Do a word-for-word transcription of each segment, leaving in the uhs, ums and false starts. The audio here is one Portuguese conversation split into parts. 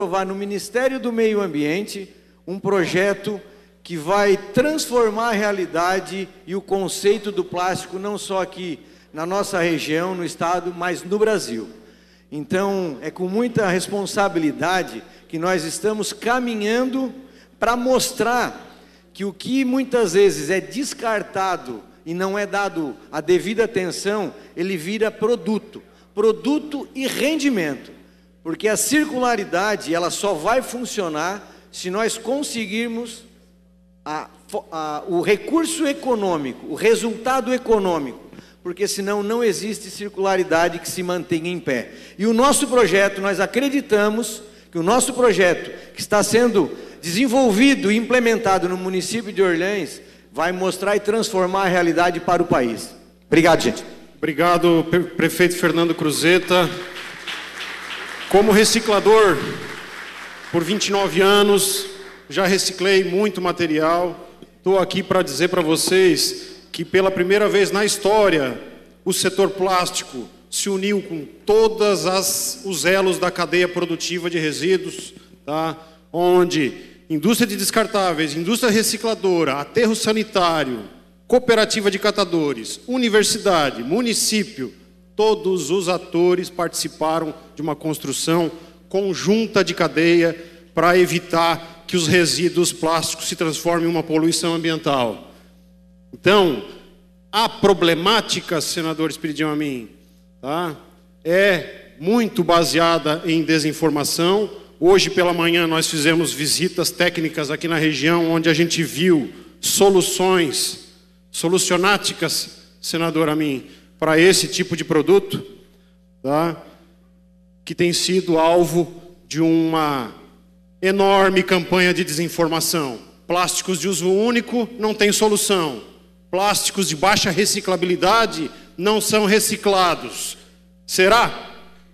aprovar no Ministério do Meio Ambiente um projeto que vai transformar a realidade e o conceito do plástico não só aqui na nossa região, no estado, mas no Brasil. Então, é com muita responsabilidade que nós estamos caminhando para mostrar que o que muitas vezes é descartado e não é dado a devida atenção, ele vira produto, produto e rendimento, porque a circularidade ela só vai funcionar se nós conseguirmos a, a, o recurso econômico, o resultado econômico, porque senão não existe circularidade que se mantenha em pé. E o nosso projeto, nós acreditamos que o nosso projeto, que está sendo desenvolvido e implementado no município de Orleans, vai mostrar e transformar a realidade para o país. Obrigado, gente. Obrigado, prefeito Fernando Cruzeta. Como reciclador, por vinte e nove anos, já reciclei muito material. Estou aqui para dizer para vocês que pela primeira vez na história, o setor plástico se uniu com todas as os elos da cadeia produtiva de resíduos, tá? Onde indústria de descartáveis, indústria recicladora, aterro sanitário, cooperativa de catadores, universidade, município, todos os atores participaram de uma construção conjunta de cadeia para evitar que os resíduos plásticos se transformem em uma poluição ambiental. Então, a problemática, senador Espiridião Amin, tá, é muito baseada em desinformação. Hoje pela manhã nós fizemos visitas técnicas aqui na região, onde a gente viu soluções, solucionáticas, senador Amin, para esse tipo de produto, tá, que tem sido alvo de uma enorme campanha de desinformação. Plásticos de uso único não tem solução. Plásticos de baixa reciclabilidade não são reciclados. Será?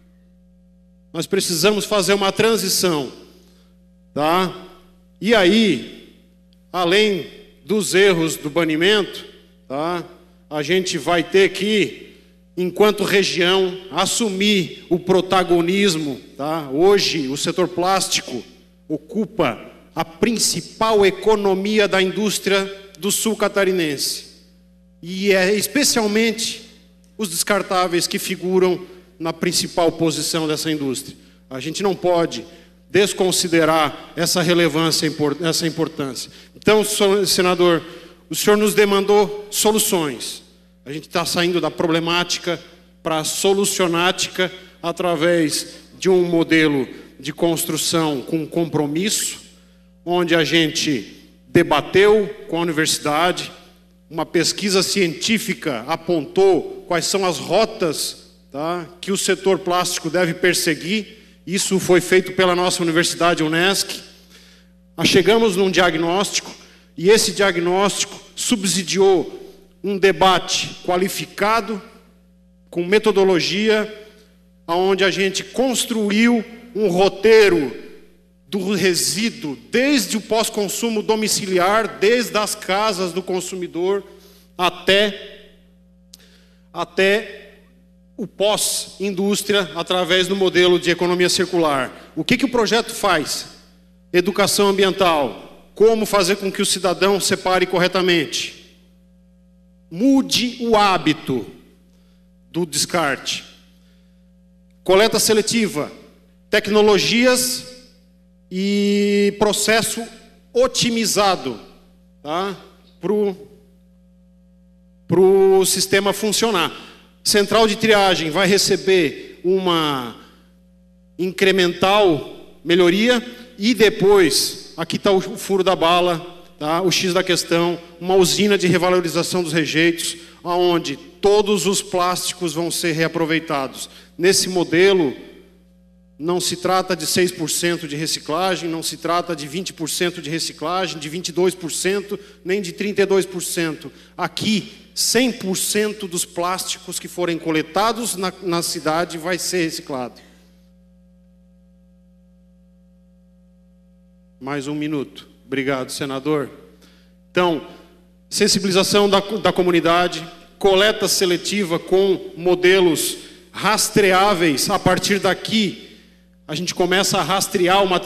Nós precisamos fazer uma transição, tá? E aí, além dos erros do banimento, tá, a gente vai ter que, enquanto região, assumir o protagonismo, tá? Hoje, o setor plástico ocupa a principal economia da indústria do sul catarinense. E é especialmente os descartáveis que figuram na principal posição dessa indústria. A gente não pode desconsiderar essa relevância, essa importância. Então, senador, o senhor nos demandou soluções. A gente está saindo da problemática para a solucionática através de um modelo de construção com compromisso, onde a gente debateu com a universidade, uma pesquisa científica apontou quais são as rotas, tá, que o setor plástico deve perseguir. Isso foi feito pela nossa Universidade Unesc. Chegamos num diagnóstico e esse diagnóstico subsidiou um debate qualificado, com metodologia, onde a gente construiu um roteiro do resíduo, desde o pós-consumo domiciliar, desde as casas do consumidor, até, até o pós-indústria, através do modelo de economia circular. O que que o projeto faz? Educação ambiental. Como fazer com que o cidadão separe corretamente? Mude o hábito do descarte. Coleta seletiva. Tecnologias e processo otimizado, tá, para o sistema funcionar. Central de triagem vai receber uma incremental melhoria e depois, aqui está o furo da bala, tá, o X da questão, uma usina de revalorização dos rejeitos, onde todos os plásticos vão ser reaproveitados. Nesse modelo, não se trata de seis por cento de reciclagem, não se trata de vinte por cento de reciclagem, de vinte e dois por cento, nem de trinta e dois por cento. Aqui, cem por cento dos plásticos que forem coletados na, na cidade vai ser reciclado. Mais um minuto. Obrigado, senador. Então, sensibilização da, da comunidade, coleta seletiva com modelos rastreáveis a partir daqui. a gente começa a rastrear o material